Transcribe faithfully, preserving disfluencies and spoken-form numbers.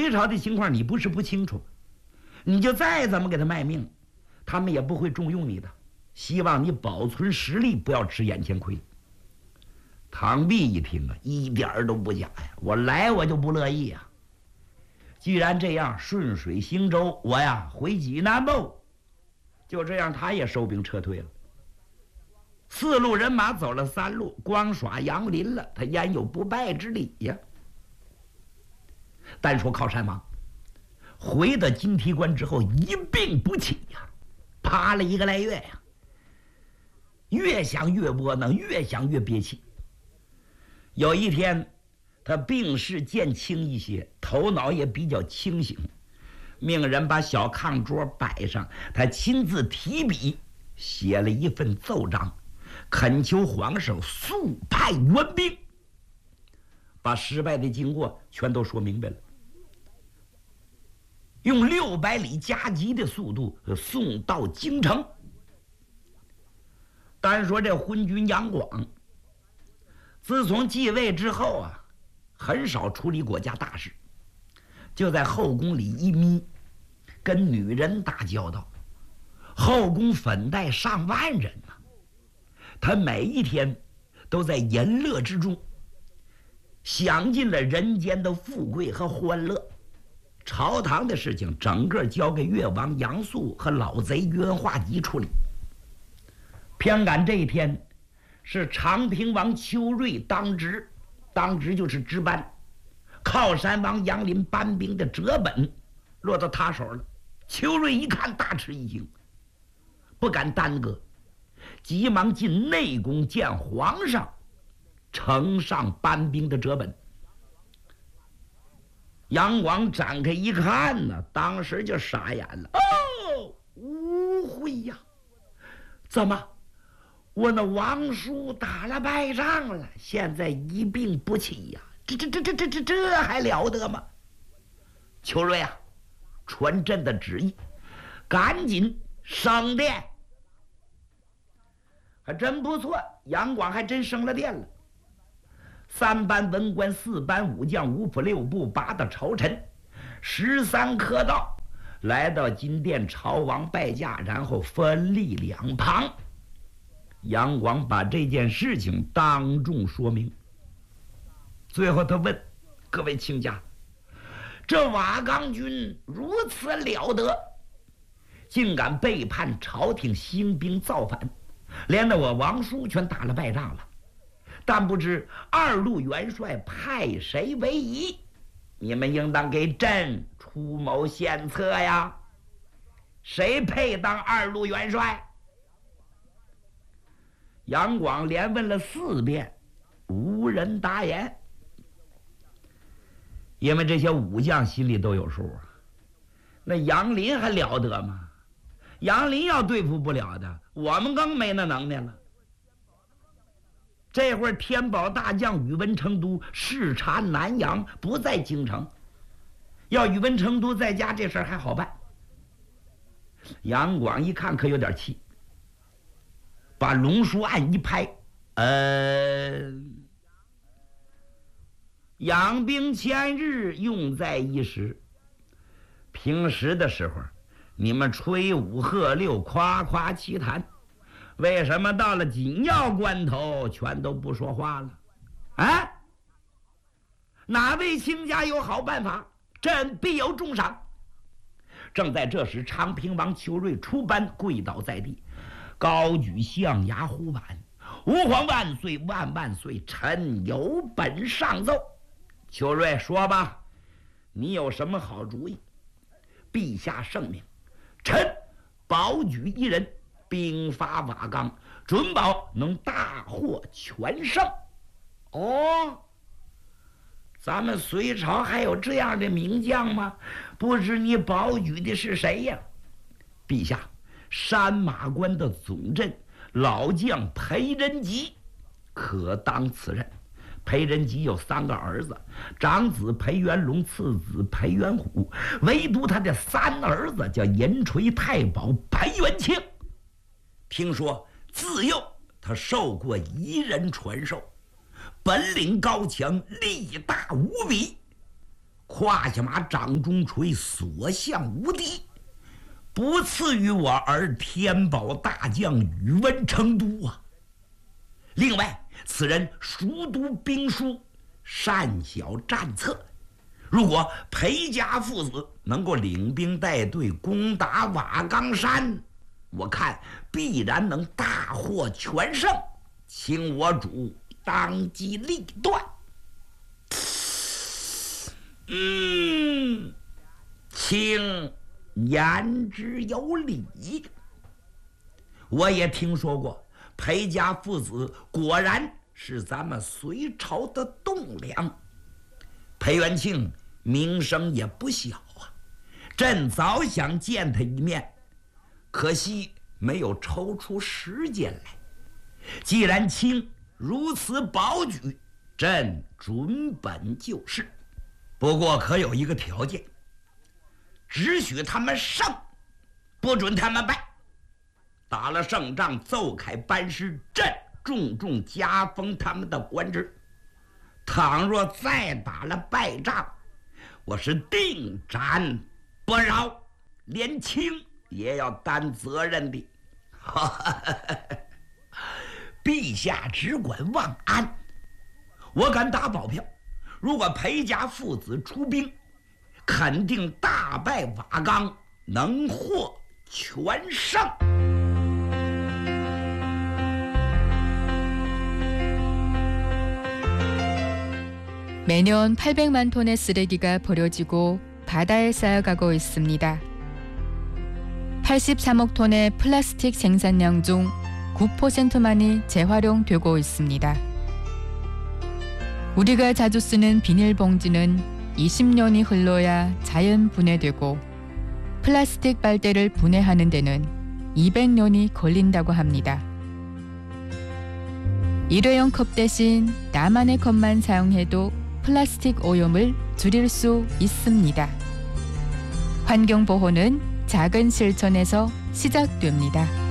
隋朝的情况你不是不清楚，你就再怎么给他卖命，他们也不会重用你的。希望你保存实力，不要吃眼前亏。唐弼一听啊，一点儿都不假呀，我来我就不乐意呀。既然这样，顺水行舟，我呀回济南吧。就这样，他也收兵撤退了。四路人马走了三路，光耍杨林了，他焉有不败之理呀？单说靠山王，回到金提关之后，一病不起呀，趴了一个来月呀。越想越窝囊，越想越憋气。有一天，他病势渐轻一些，头脑也比较清醒，命人把小炕桌摆上，他亲自提笔写了一份奏章，恳求皇上速派援兵，把失败的经过全都说明白了，用六百里加急的速度送到京城。单说这昏君杨广，自从继位之后啊，很少处理国家大事，就在后宫里一眯，跟女人打交道。后宫粉黛上万人呢、啊，他每一天都在淫乐之中，享尽了人间的富贵和欢乐。朝堂的事情整个交给越王杨素和老贼袁化吉处理。偏赶这一天是长平王邱瑞当值，当值就是值班，靠山王杨林班兵的折本落到他手了。邱瑞一看大吃一惊，不敢耽搁，急忙进内宫见皇上，呈上班兵的折本。杨广展开一看呢，当时就傻眼了。哦，误会呀！怎么？我那王叔打了败仗了，现在一病不起呀！这这这这这这这还了得吗？邱瑞啊，传朕的旨意，赶紧升殿。还真不错，杨广还真升了殿了。三班文官，四班武将，五府六部，八大朝臣，十三客道，来到金殿朝王拜驾，然后分立两旁。杨广把这件事情当众说明。最后他问各位卿家，这瓦岗军如此了得，竟敢背叛朝廷，兴兵造反，连那我王叔全打了败仗了，但不知二路元帅派谁为宜，你们应当给朕出谋献策呀。谁配当二路元帅？杨广连问了四遍，无人答言。因为这些武将心里都有数啊，那杨林还了得吗？杨林要对付不了的，我们更没那能耐了。这会儿天宝大将宇文成都视察南阳，不在京城，要宇文成都在家，这事儿还好办。杨广一看可有点气，把龙书案一拍，呃，养兵千日，用在一时。平时的时候，你们吹五喝六，夸夸其谈，为什么到了紧要关头，全都不说话了？啊？哪位卿家有好办法，朕必有重赏。正在这时，长平王邱瑞出班，跪倒在地，高举象牙呼喊：“吾皇万岁，万万岁！臣有本上奏。”邱瑞说吧，你有什么好主意？陛下圣命，臣保举一人，兵发瓦岗，准保能大获全胜。哦，咱们隋朝还有这样的名将吗？不知你保举的是谁呀？陛下，山马关的总镇老将裴仁吉可当此任。裴仁吉有三个儿子，长子裴元龙，次子裴元虎，唯独他的三儿子叫银锤太保裴元庆。听说自幼他受过夷人传授，本领高强，力大无比。 胯下马掌中锤，所向无敌，不次于我儿天宝大将宇文成都啊！另外，此人熟读兵书，善晓战策。如果裴家父子能够领兵带队攻打瓦岗山，我看必然能大获全胜，请我主当机立断。嗯，请言之有理。我也听说过裴家父子果然是咱们隋朝的栋梁，裴元庆名声也不小啊，朕早想见他一面，可惜没有抽出时间来。既然卿如此保举，朕准本就事。不过可有一个条件，只许他们胜，不准他们败。打了胜仗，奏开班师，朕重重加封他们的官职。倘若再打了败仗，我是定斩不饶，连卿也要担责任的。陛下只管望安，我敢打保票，如果裴家父子出兵，肯定大败瓦岗，能获全胜。 매년 팔백만 톤의 쓰레기가 버려지고 바다에 쌓여가고 있습니다. 팔십삼억 톤의 플라스틱 생산량 중 구 퍼센트만이 재활용되고 있습니다. 우리가 자주 쓰는 비닐봉지는 이십 년이 흘러야 자연 분해되고 플라스틱 빨대를 분해하는 데는 이백 년이 걸린다고 합니다. 일회용 컵 대신 나만의 컵만 사용해도 플라스틱 오염을 줄일 수 있습니다. 환경보호는 작은 실천에서 시작됩니다.